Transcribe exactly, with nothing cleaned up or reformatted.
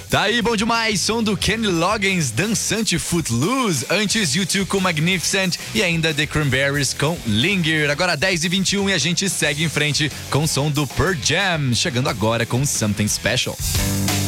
Tá aí, bom demais. Som do Kenny Loggins, dançante Footloose. Antes, U dois com Magnificent e ainda The Cranberries com Linger. Agora dez e vinte e um e a gente segue em frente com o som do Pearl Jam, chegando agora com Something Special.